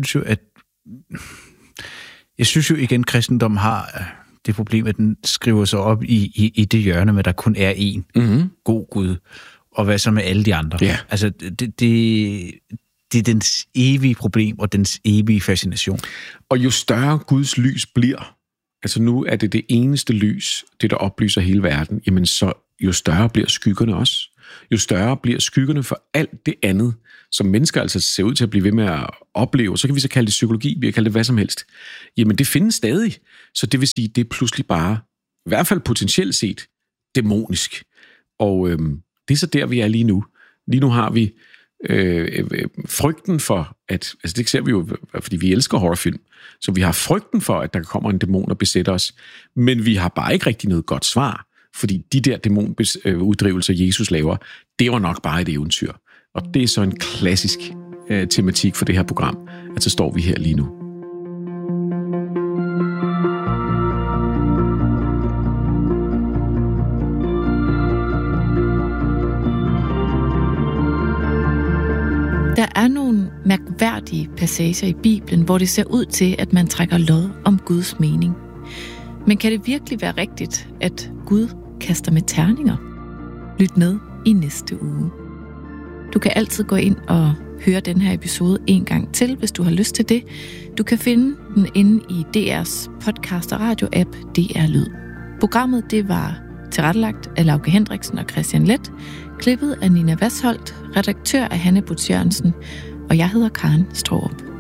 synes jo igen, kristendom har det problem, at den skriver sig op i det hjørne, med der kun er én god Gud, og hvad så med alle de andre? Ja. Altså, det er dens evige problem og dens evige fascination. Og jo større Guds lys bliver, altså nu er det eneste lys, det der oplyser hele verden, jamen så jo større bliver skyggerne også. Jo større bliver skyggerne for alt det andet, som mennesker altså ser ud til at blive ved med at opleve. Så kan vi så kalde det psykologi, vi kan kalde det hvad som helst. Jamen det findes stadig. Så det vil sige, det er pludselig bare, i hvert fald potentielt set, dæmonisk. Og det er så der, vi er lige nu. Lige nu har vi frygten for, at, altså det ser vi jo, fordi vi elsker horrorfilm, så vi har frygten for, at der kommer en dæmon og besætter os, men vi har bare ikke rigtig noget godt svar, fordi de der dæmonuddrivelser, Jesus laver, det var nok bare et eventyr. Og det er så en klassisk tematik for det her program, at så står vi her lige nu. Der er nogle mærkværdige passager i Bibelen, hvor det ser ud til, at man trækker lod om Guds mening. Men kan det virkelig være rigtigt, at Gud kaster med terninger? Lyt med i næste uge. Du kan altid gå ind og høre den her episode en gang til, hvis du har lyst til det. Du kan finde den inde i DR's podcast- og radio-app DR Lyd. Programmet det var tilrettelagt af Lauke Hendriksen og Christian Leth, klippet af Nina Vasholdt, redaktør af Hanne Butz Jørgensen, og jeg hedder Karen Straarup.